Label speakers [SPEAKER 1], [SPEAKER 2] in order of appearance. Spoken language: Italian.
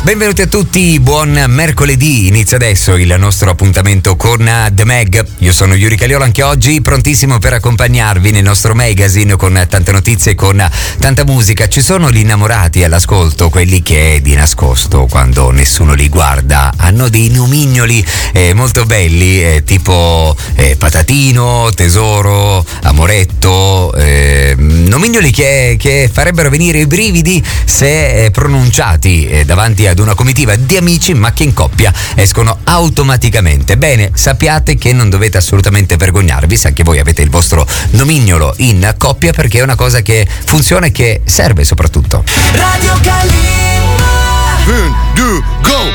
[SPEAKER 1] Benvenuti a tutti, buon mercoledì. Inizia adesso il nostro appuntamento con The Mag. Io sono Yuri Caliola, anche oggi prontissimo per accompagnarvi nel nostro magazine con tante notizie, con tanta musica. Ci sono gli innamorati all'ascolto, quelli che di nascosto, quando nessuno li guarda, hanno dei nomignoli molto belli, tipo patatino, tesoro, amoretto, nomignoli che farebbero venire i brividi se pronunciati davanti ad una comitiva di amici, ma che in coppia escono automaticamente. Bene, sappiate che non dovete assolutamente vergognarvi se anche voi avete il vostro nomignolo in coppia, perché è una cosa che funziona e che serve soprattutto.
[SPEAKER 2] Radio Kalimba.
[SPEAKER 3] 1, 2, go!